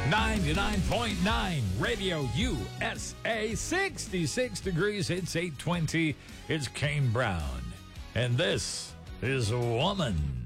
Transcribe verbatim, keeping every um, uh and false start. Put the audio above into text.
ninety-nine point nine Radio U S A, sixty-six degrees. It's eight twenty. It's Kane Brown. And this is Woman.